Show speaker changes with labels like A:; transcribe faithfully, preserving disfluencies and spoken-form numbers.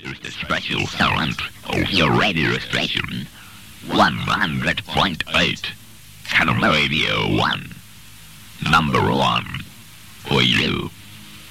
A: Here's the special sound of your radio station, one hundred point eight, Canada Radio one, number one, for you.